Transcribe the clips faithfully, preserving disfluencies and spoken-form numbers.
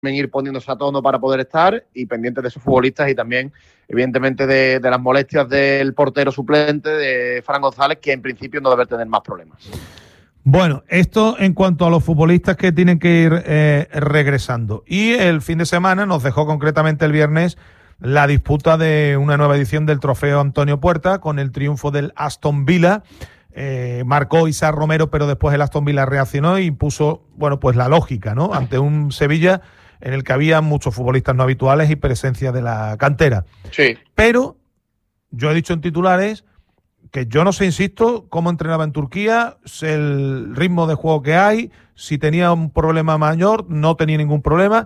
ir poniéndose a tono para poder estar y pendientes de sus futbolistas y también, evidentemente, de, de las molestias del portero suplente, de Fran González, que en principio no debe tener más problemas. Bueno, esto en cuanto a los futbolistas que tienen que ir eh, regresando. Y el fin de semana nos dejó concretamente el viernes la disputa de una nueva edición del Trofeo Antonio Puerta con el triunfo del Aston Villa. Eh, marcó Isaac Romero, pero después el Aston Villa reaccionó y impuso, bueno, pues la lógica, ¿no? Ante un Sevilla en el que había muchos futbolistas no habituales y presencia de la cantera. Sí. Pero yo he dicho en titulares que yo no sé, insisto, cómo entrenaba en Turquía, el ritmo de juego que hay, si tenía un problema mayor, no tenía ningún problema,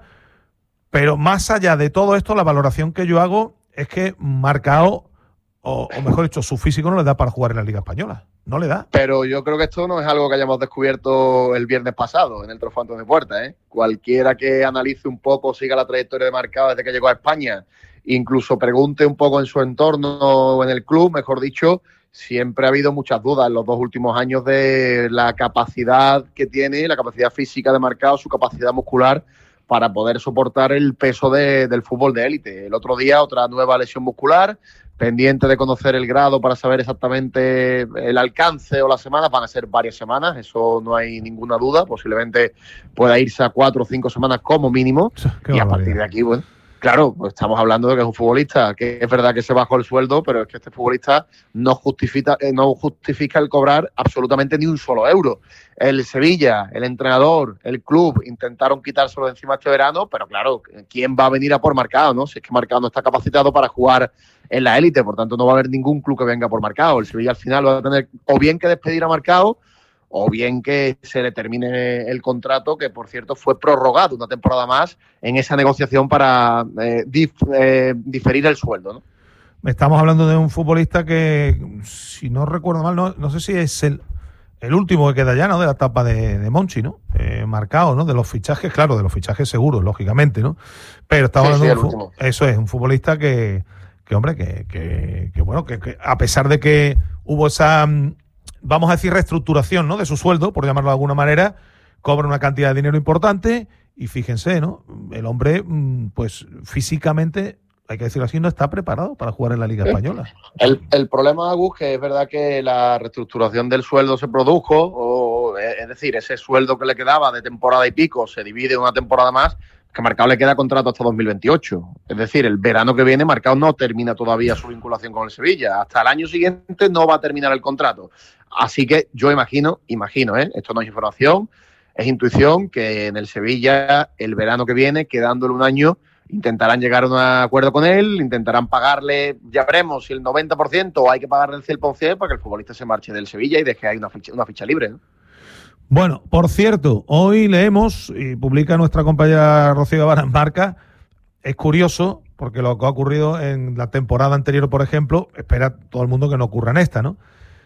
pero más allá de todo esto, la valoración que yo hago es que Marcao, o, o mejor dicho, su físico no le da para jugar en la Liga Española. No le da. Pero yo creo que esto no es algo que hayamos descubierto el viernes pasado en el Trofeo Antonio Puerta, ¿eh? Cualquiera que analice un poco, siga la trayectoria de Marcao desde que llegó a España, incluso pregunte un poco en su entorno o en el club, mejor dicho, siempre ha habido muchas dudas en los dos últimos años de la capacidad que tiene, la capacidad física de Marcao, su capacidad muscular para poder soportar el peso de, del fútbol de élite. El otro día, otra nueva lesión muscular, pendiente de conocer el grado para saber exactamente el alcance o las semanas. Van a ser varias semanas, eso no hay ninguna duda. Posiblemente pueda irse a cuatro o cinco semanas como mínimo. Y a partir de aquí, bueno, claro, pues estamos hablando de que es un futbolista que es verdad que se bajó el sueldo, pero es que este futbolista no justifica, eh, no justifica el cobrar absolutamente ni un solo euro. El Sevilla, el entrenador, el club intentaron quitárselo de encima este verano, pero claro, ¿quién va a venir a por Marcao, no? Si es que Marcao no está capacitado para jugar en la élite, por tanto no va a haber ningún club que venga por Marcao. El Sevilla al final va a tener o bien que despedir a Marcao o bien que se le termine el contrato, que por cierto fue prorrogado una temporada más en esa negociación para eh, dif, eh, diferir el sueldo, ¿no? Estamos hablando de un futbolista que, si no recuerdo mal, no, no sé si es el, el último que queda ya, ¿no? De la etapa de, de Monchi, ¿no? Eh, Marcao, ¿no? De los fichajes, claro, de los fichajes seguros, lógicamente, ¿no? Pero estamos sí, hablando sí, de un, eso es, un futbolista que, que hombre, que, que, que bueno, que, que a pesar de que hubo esa, vamos a decir, reestructuración, ¿no? De su sueldo, por llamarlo de alguna manera, cobra una cantidad de dinero importante y fíjense, ¿no? El hombre, pues físicamente, hay que decirlo así, no está preparado para jugar en la Liga Española. El, el problema, Agus, que es verdad que la reestructuración del sueldo se produjo, o, es decir, ese sueldo que le quedaba de temporada y pico se divide en una temporada más, que Marcao le queda contrato hasta dos mil veintiocho. Es decir, el verano que viene Marcao no termina todavía su vinculación con el Sevilla. Hasta el año siguiente no va a terminar el contrato. Así que yo imagino, imagino, ¿eh? Esto no es información, es intuición, que en el Sevilla el verano que viene, quedándole un año, intentarán llegar a un acuerdo con él, intentarán pagarle, ya veremos si el noventa por ciento o hay que pagarle el cien por ciento para que el futbolista se marche del Sevilla y deje ahí una ficha, una ficha libre, ¿no? Bueno, por cierto, hoy leemos y publica nuestra compañera Rocío Guevara en Marca. Es curioso, porque lo que ha ocurrido en la temporada anterior, por ejemplo, espera todo el mundo que no ocurra en esta, ¿no?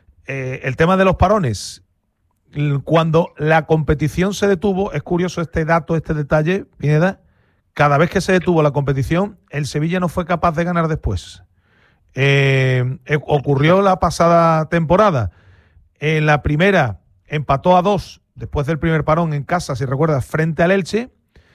Eh, el tema de los parones. Cuando la competición se detuvo, es curioso este dato, este detalle, Pineda, cada vez que se detuvo la competición, el Sevilla no fue capaz de ganar después. Eh, eh, ocurrió la pasada temporada. En la primera empató a dos después del primer parón en casa, si recuerdas, frente al Elche.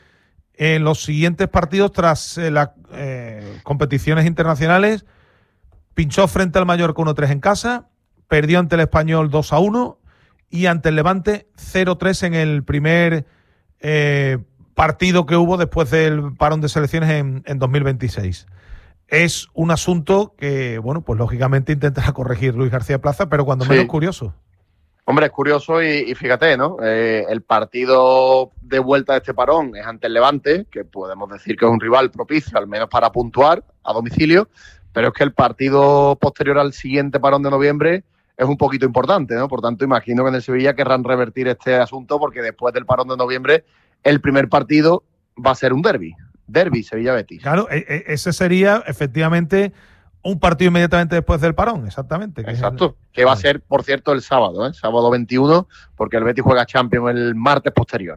En los siguientes partidos, tras eh, las eh, competiciones internacionales, pinchó frente al Mallorca uno tres en casa, perdió ante el Español dos a uno y ante el Levante cero tres en el primer eh, partido que hubo después del parón de selecciones en, en dos mil veintiséis. Es un asunto que, bueno, pues lógicamente intentará corregir Luis García Plaza, pero cuando sí. menos curioso. Hombre, es curioso y, y fíjate, ¿no? Eh, el partido de vuelta de este parón es ante el Levante, que podemos decir que es un rival propicio, al menos para puntuar a domicilio, pero es que el partido posterior al siguiente parón de noviembre es un poquito importante, ¿no? Por tanto, imagino que en el Sevilla querrán revertir este asunto porque después del parón de noviembre el primer partido va a ser un derbi, derbi Sevilla-Betis. Claro, ese sería efectivamente un partido inmediatamente después del parón, exactamente. Que Exacto, el... que va a ser, por cierto, el sábado, ¿eh? Sábado veintiuno, porque el Betis juega Champions el martes posterior.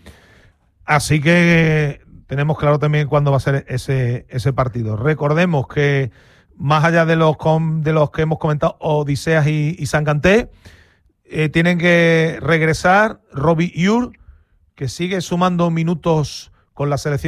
Así que tenemos claro también cuándo va a ser ese, ese partido. Recordemos que más allá de los, com, de los que hemos comentado, Odiseas y, y Sanganté, eh, tienen que regresar Robbie Ure, que sigue sumando minutos con la selección